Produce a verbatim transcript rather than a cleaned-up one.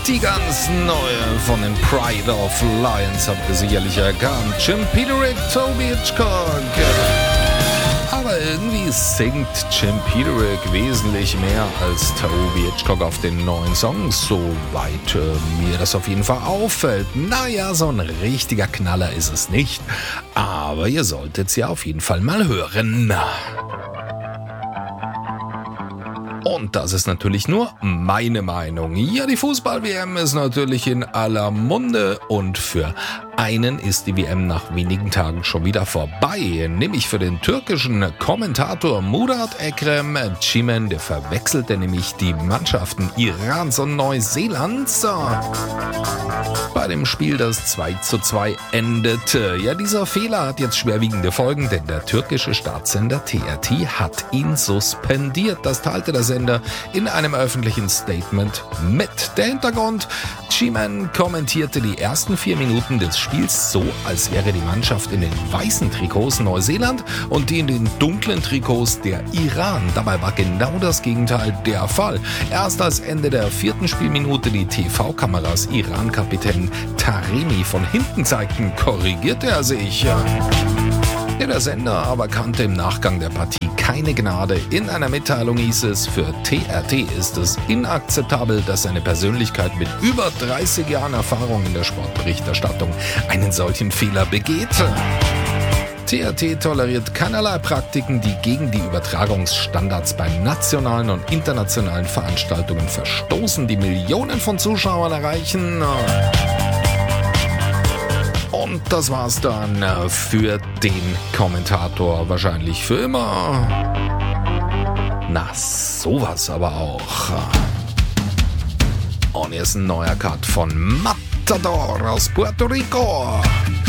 Die ganz neue von den Pride of Lions habt ihr sicherlich erkannt. Jim Peterick, Toby Hitchcock. Aber irgendwie singt Jim Peterick wesentlich mehr als Toby Hitchcock auf den neuen Songs, soweit äh, mir das auf jeden Fall auffällt. Naja, so ein richtiger Knaller ist es nicht, aber ihr solltet sie auf jeden Fall mal hören. Und das ist natürlich nur meine Meinung. Ja, die Fußball-W M ist natürlich in aller Munde und für einen ist die W M nach wenigen Tagen schon wieder vorbei, nämlich für den türkischen Kommentator Murat Ekrem Çimen, der verwechselte nämlich die Mannschaften Irans und Neuseelands bei dem Spiel, das zwei zu zwei endete. Ja, dieser Fehler hat jetzt schwerwiegende Folgen, denn der türkische Staatssender T R T hat ihn suspendiert. Das teilte der Sender in einem öffentlichen Statement mit. Der Hintergrund: Çimen kommentierte die ersten vier Minuten des Spiels so, als wäre die Mannschaft in den weißen Trikots Neuseeland und die in den dunklen Trikots der Iran. Dabei war genau das Gegenteil der Fall. Erst als Ende der vierten Spielminute die T V-Kameras Iran-Kapitän Taremi von hinten zeigten, korrigierte er sich. Ja, der Sender aber kannte im Nachgang der Partie keine Gnade. In einer Mitteilung hieß es, für T R T ist es inakzeptabel, dass eine Persönlichkeit mit über dreißig Jahren Erfahrung in der Sportberichterstattung einen solchen Fehler begeht. T R T toleriert keinerlei Praktiken, die gegen die Übertragungsstandards bei nationalen und internationalen Veranstaltungen verstoßen, die Millionen von Zuschauern erreichen. Und das war's dann für den Kommentator, wahrscheinlich für immer. Na, sowas aber auch. Und hier ist ein neuer Cut von Matador aus Puerto Rico.